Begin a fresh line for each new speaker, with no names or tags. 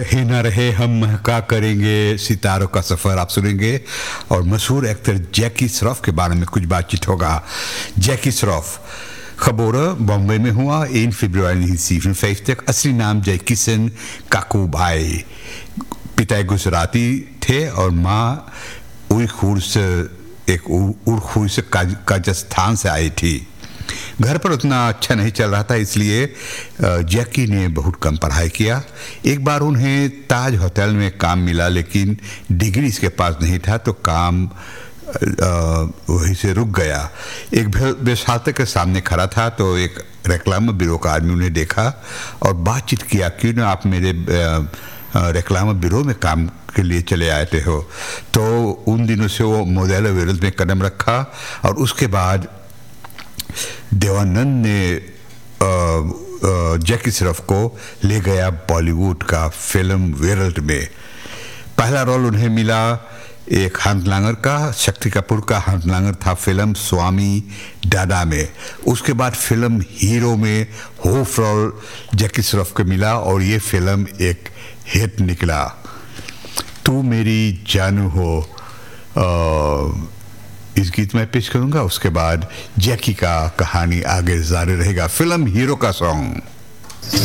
ही ना रहे हम महका करेंगे सितारों का सफ़र आप सुनेंगे और मशहूर एक्टर जैकी श्रॉफ के बारे में कुछ बातचीत होगा। जैकी श्रॉफ geboren बॉम्बे में हुआ 1 februari 1957। असली नाम जयकिशन काकूभाई। पिता गुजराती थे और माँ उईखुर से काजस्थान से आई थी। घर पर उतना अच्छा नहीं चल रहा था, इसलिए जैकी ने बहुत कम पढ़ाई किया। एक बार उन्हें ताज होटल में काम मिला, लेकिन डिग्री इसके पास नहीं था तो काम वहीं से रुक गया। एक बेसाते के सामने खड़ा था तो एक रेक्लाम ब्यूरो का आदमी उन्हें देखा और बातचीत किया, क्यों ना आप मेरे रेक्लाम ब्यूरो में काम के लिए चले आते हो। तो उन दिनों से वो मॉडल वर्ल्ड में कदम रखा और उसके बाद देवानंद ने जैकी श्रॉफ को ले गया बॉलीवुड का फिल्म वर्ल्ड में। पहला रोल उन्हें मिला एक हंसलांगर का, शक्ति कपूर का हंसलांगर था फिल्म स्वामी दादा में। उसके बाद फिल्म हीरो में होफ रोल जैकी श्रॉफ को मिला और ये फिल्म एक हिट निकला। तू मेरी जानू हो इस गीत में पेश करूंगा। उसके बाद जैकी का कहानी आगे जारी रहेगा। फिल्म हीरो का सॉन्ग।